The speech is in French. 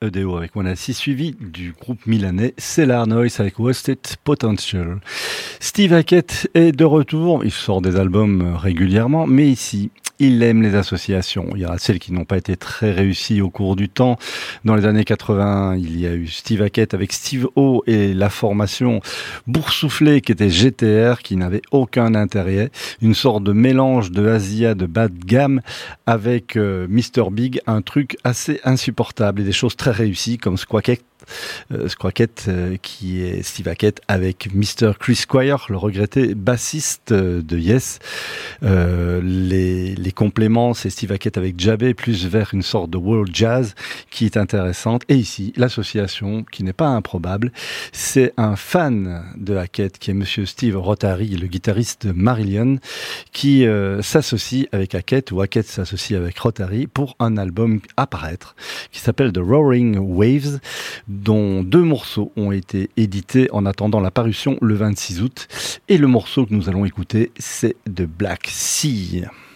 EDO avec Wanassi, suivi du groupe milanais Cellar Noise avec Wasted Potential. Steve Hackett est de retour, il sort des albums régulièrement, mais ici, il aime les associations. Il y a celles qui n'ont pas été très réussies au cours du temps. Dans les années 80, il y a eu Steve Hackett avec Steve O et la formation boursouflée qui était GTR, qui n'avait aucun intérêt. Une sorte de mélange de Asia, de bas de gamme avec Mr. Big, un truc assez insupportable et des choses très réussies comme Squacket, qui est Steve Hackett avec Mr. Chris Squire, le regretté bassiste de Yes. Les compléments, c'est Steve Hackett avec Jabé, plus vers une sorte de world jazz qui est intéressante. Et ici, l'association, qui n'est pas improbable, c'est un fan de Hackett, qui est Monsieur Steve Rotary, le guitariste de Marillion, qui s'associe avec Hackett, ou Hackett s'associe avec Rotary, pour un album à paraître, qui s'appelle The Roaring Waves, dont 2 morceaux ont été édités en attendant la parution le 26 août. Et le morceau que nous allons écouter, c'est The Black Sea.